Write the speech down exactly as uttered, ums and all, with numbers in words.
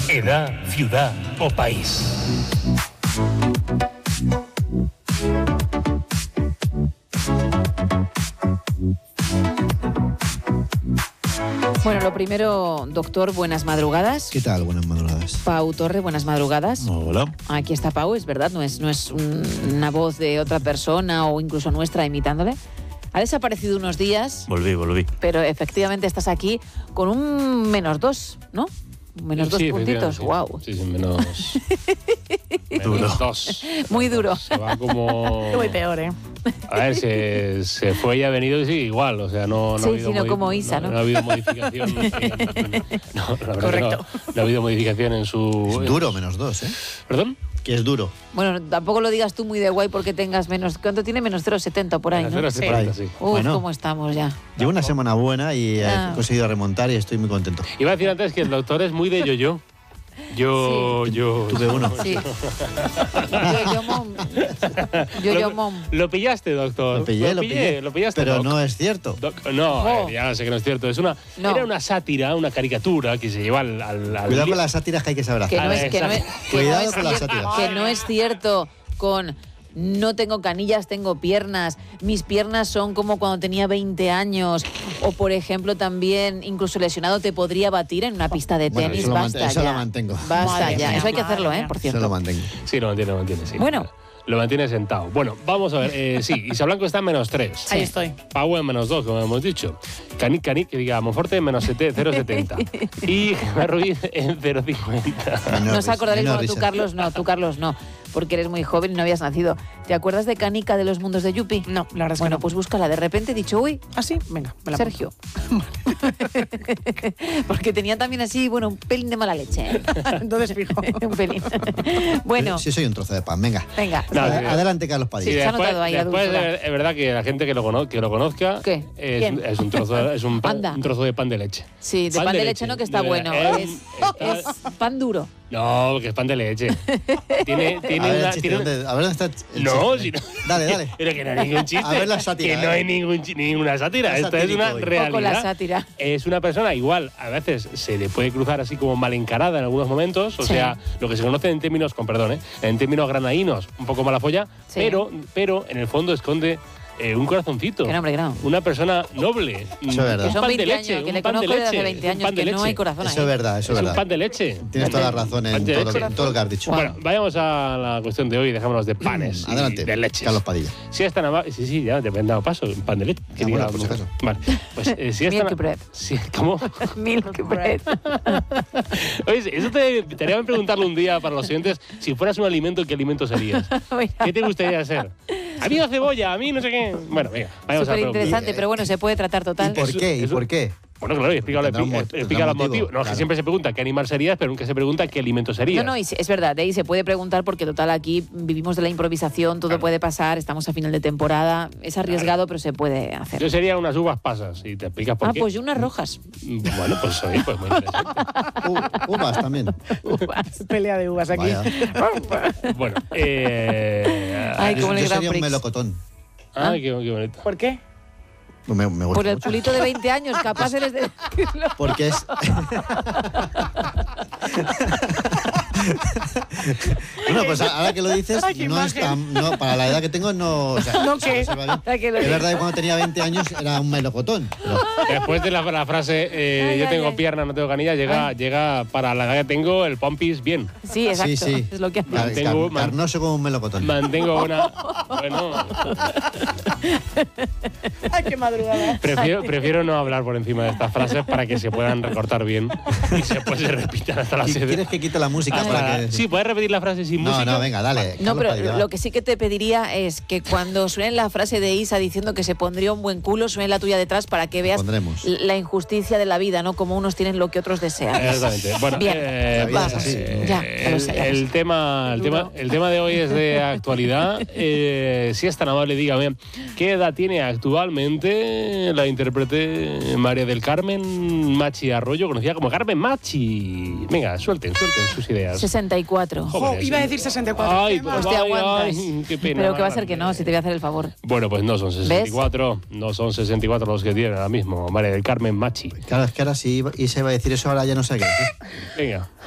edad, ciudad o país. Bueno, lo primero, doctor, buenas madrugadas. ¿Qué tal? Buenas madrugadas. Pau Torre, buenas madrugadas. Hola. Aquí está Pau, es verdad, no es, no es un- una voz de otra persona o incluso nuestra imitándole. Ha desaparecido unos días, Volví, volví. pero efectivamente estás aquí con un menos dos, ¿no? Menos dos Sí, puntitos, efectivamente, wow. Sí, sí, menos, menos dos. Muy duro. Se va como... Muy peor, ¿eh? A ver, se, se fue y ha venido y sí, igual, o sea, no, no Sí, ha habido sí, no modi- como Isa, ¿no? No ha habido modificación. en- no, la verdad Correcto. que no, no ha habido modificación en su... Es duro menos dos, ¿eh? ¿Perdón? Que es duro. Bueno, tampoco lo digas tú muy de guay porque tengas menos... ¿Cuánto tiene? Menos cero coma setenta por ahí, ¿no? Cero setenta, sí. Uf, Bueno. cómo estamos ya. Llevo una semana buena y Ah. he conseguido remontar y estoy muy contento. Iba a decir antes que el doctor es muy de yo-yo. Yo, yo... Tuve uno. Sí. Yo, yo, mom. Yo, yo, Lo- mom. Lo pillaste, doctor. Lo pillé, lo pillé, pillé. Lo pillaste, Pero doc. no es cierto. Doc, no, Oh. eh, ya sé que no es cierto. Es una, No. Era una sátira, una caricatura que se lleva al... al, al Cuidado li- con las sátiras que hay que saber Que hacer. no Ah, es, que no es, exacto. que no Cuidado es con las cierto- sátiras. que no es cierto con no tengo canillas, tengo piernas, mis piernas son como cuando tenía veinte años, o por ejemplo también incluso lesionado te podría batir en una pista de Bueno, tenis, eso lo basta mant- eso ya. lo mantengo. Basta Madre ya, mía, eso hay que madre hacerlo, ¿eh? mía. Por Eso cierto. lo mantengo. Sí, lo mantiene, lo mantiene, sí. Bueno. Lo mantiene sentado. Bueno, vamos a ver. Eh, sí, Isa Blanco está en menos tres. Ahí estoy. Pau en menos dos, como hemos dicho. Canic, Canic, que diga Monforte en menos cero coma setenta. Y Gemma Ruiz en cero coma cincuenta. Menor No os risa, acordaréis, menor bueno, tú risa. Carlos no, tú Carlos no, porque eres muy joven y no habías nacido. ¿Te acuerdas de Canica de los mundos de Yupi? No, la verdad es que Bueno, no. pues búscala. De repente he dicho, uy, ¿Ah, sí? Venga, me la Sergio. Porque tenía también así, bueno, un pelín de mala leche. ¿eh? pongo. Entonces fijo. un pelín. Bueno, Sí, soy un trozo de pan. Venga. venga. No, Ad- sí. Adelante, Carlos Sí, Padilla. se ha notado ahí la después dulzura. es, es verdad que la gente que lo, cono- que lo conozca ¿Qué? Es, ¿Quién? es un trozo, es un, pan- Anda. un trozo de pan de leche. Sí, de pan, de leche, no, que está De- bueno. eh, Es, está- es pan duro. No, que es pan de leche. Tiene, tiene A ver, una. el chiste, tiene- ¿dónde- a ver dónde está el chiste. No, si no. Dale, dale. Pero que no hay ningún chiste. A ver la sátira, Que no eh. hay ningún, chi- ninguna sátira. Está Esto es satírico una hoy. realidad. Poco la sátira. Es una persona igual, a veces se le puede cruzar así como mal encarada en algunos momentos, o Sí. sea, lo que se conoce en términos, con perdón, ¿eh? en términos granaínos, un poco mala folla, Sí. pero, pero en el fondo esconde eh, un corazoncito. Que no, hombre, que no. Una persona noble. Eso es verdad. Un Que son pan de veinte leche, años, que un le pan de conozco desde hace leche, veinte un años, pan de que no hay leche. corazón Eso ahí. es verdad, eso Es es un verdad. pan de leche. Tienes toda la razón Pan en de todo, lo leche. que, todo lo que has dicho. Guau. Bueno, vayamos a la cuestión de hoy, dejémonos de panes y Adelante, de leches. Carlos Padilla. Si es tan amable, sí, sí, ya te han dado paso, un pan de leche. que Ah, bueno, diga- por si acaso. Vale, pues eh, si es tan Milk bread. si- ¿Cómo? Milk bread. Oye, eso te, te haría preguntarle un día para los siguientes, si fueras un alimento, ¿qué alimento serías? ¿Qué te gustaría ser? A mí la cebolla, a mí no sé qué. Bueno, venga, vayamos a Súper la pregunta. interesante, pero bueno, se puede tratar ¿Y total. por Eso- qué? ¿Y eso- por qué? Bueno, claro, y explica, Tendrá un mo- explica, tendrá los un motivo, motivos. No, es que claro. siempre se pregunta qué animal serías, pero nunca se pregunta qué alimento serías. No, no, y es verdad, de ahí se puede preguntar porque total aquí vivimos de la improvisación, todo Claro. puede pasar, estamos a final de temporada, es arriesgado, pero se puede hacer. Yo sería unas uvas pasas y te explicas por Ah, qué. pues yo unas rojas. Bueno, pues oye, pues muy interesante. U- uvas también. Pelea de uvas aquí. Vaya. Bueno, eh... Ay, Yo, como en el yo Grand sería un Prix. melocotón. Ay, qué, qué bonito. ¿Por qué? Me, me gusta Por el mucho. culito de veinte años, capaz eres de decirlo. Porque es. Bueno, pues ahora que lo dices, Ay, qué no es imagen. tan. No, para la edad que tengo, no. O sea, ¿No se- qué? se va bien. Ay, que lo Es dices. verdad que cuando tenía veinte años era un melocotón. Pero Después de la, la frase eh, Ay, yo ay, tengo ay. pierna, no tengo canilla, llega, llega para la edad que tengo el pompis bien. Sí, exacto. sí, sí. Es lo que Car- Mantengo- car- carnoso como un melocotón. Mantengo una... Bueno, Ay, qué madrugada. prefiero, prefiero no hablar por encima de estas frases para que se puedan recortar bien y se, pues, se repitan hasta las ¿Qui- siete. ¿Quieres que quite la música Hasta para la- que.? Sí, puedes repetir la frase sin No, música. no, venga, dale. No, Carlos pero Padilla, va. lo que sí que te pediría es que cuando suene la frase de Isa diciendo que se pondría un buen culo, suene la tuya detrás para que veas Pondremos. la injusticia de la vida, ¿no? Como unos tienen lo que otros desean. Exactamente. Bueno, Bien. eh, La vida es Vamos. así. Ya, ya lo el, sé, ya lo el sé. tema, el, tema, el tema de hoy es de actualidad. Eh, si es tan amable, dígame, ¿qué edad tiene actualmente la intérprete María del Carmen Machi Arroyo, conocida como Carmen Machi? Venga, suelten, suelten sus ideas. sesenta y cuatro. Joder, Jo, iba a sí. decir sesenta y cuatro. Ay, Qué pues mal. Pues te ay, aguantas. ay, qué pena. Pero que va a ser que no, si te voy a hacer el favor. Bueno, pues no son sesenta y cuatro, no son sesenta y cuatro los que tienen ahora mismo María del Carmen Machi. Claro, es que ahora si iba- y se iba a decir eso, ahora ya no sé qué decir. Venga.